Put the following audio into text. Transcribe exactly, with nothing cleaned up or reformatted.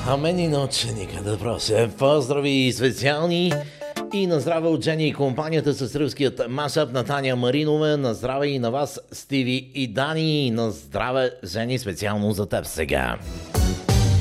А мен и на ученика да прося поздрави специални и на здраве от Жени и компанията с руският масъп на Таня Маринова. На здраве и на вас, Стиви и Дани. На здраве, Жени, специално за теб сега.